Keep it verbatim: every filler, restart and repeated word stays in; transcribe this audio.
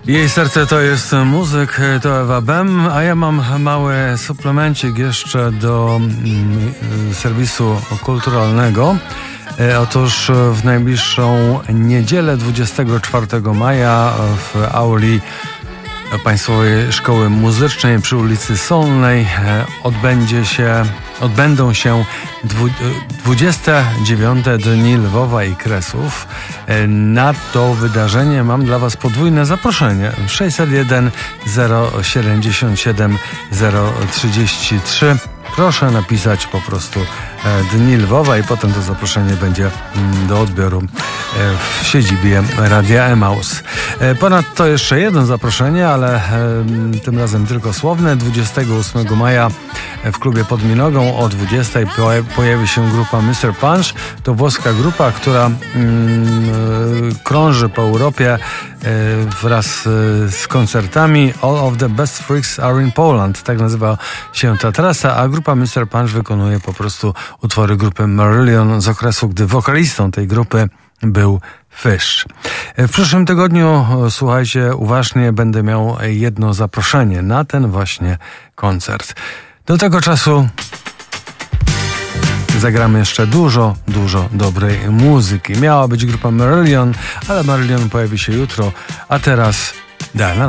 Jej serce to jest muzyk, to Ewa Bem, a ja mam mały suplemencik jeszcze do mm, serwisu kulturalnego. E, otóż w najbliższą niedzielę dwudziestego czwartego maja w auli Państwowej Szkoły Muzycznej przy ulicy Solnej e, odbędzie się, odbędą się dwu, dwudzieste dziewiąte Dni Lwowa i Kresów. E, na to wydarzenie mam dla Was podwójne zaproszenie. sześćset jeden zero siedemdziesiąt siedem zero trzydzieści trzy. Proszę napisać po prostu e, Dni Lwowa i potem to zaproszenie będzie mm, do odbioru e, w siedzibie Radia Emaus. E, ponadto jeszcze jedno zaproszenie, ale e, tym razem tylko słowne. dwudziestego ósmego maja w klubie Pod Minogą o dwudziestej pojawi się grupa mister Punch. To włoska grupa, która mm, e, krąży po Europie e, wraz e, z koncertami. All of the best freaks are in Poland. Tak nazywa się ta trasa, a grupa mister Punch wykonuje po prostu utwory grupy Marillion z okresu, gdy wokalistą tej grupy był Fish. W przyszłym tygodniu, słuchajcie uważnie, będę miał jedno zaproszenie na ten właśnie koncert. Do tego czasu zagramy jeszcze dużo, dużo dobrej muzyki. Miała być grupa Marillion, ale Marillion pojawi się jutro, a teraz Diana